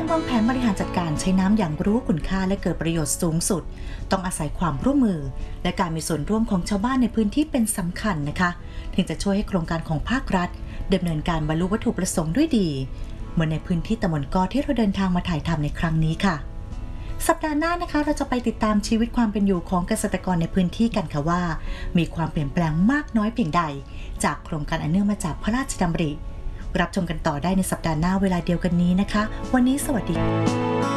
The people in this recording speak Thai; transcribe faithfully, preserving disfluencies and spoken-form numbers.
วางแผนบริหารจัดการใช้น้ำอย่างรู้คุณค่าและเกิดประโยชน์สูงสุดต้องอาศัยความร่วมมือและการมีส่วนร่วมของชาวบ้านในพื้นที่เป็นสำคัญนะคะถึงจะช่วยให้โครงการของภาครัฐดำเนินการบรรลุวัตถุประสงค์ด้วยดีเหมือนในพื้นที่ตำบลกอที่เราเดินทางมาถ่ายทำในครั้งนี้ค่ะสัปดาห์หน้านะคะเราจะไปติดตามชีวิตความเป็นอยู่ของเกษตรกรในพื้นที่กันค่ะว่ามีความเปลี่ยนแปลงมากน้อยเพียงใดจากโครงการอันเนื่องมาจากพระราชดำริรับชมกันต่อได้ในสัปดาห์หน้าเวลาเดียวกันนี้นะคะวันนี้สวัสดี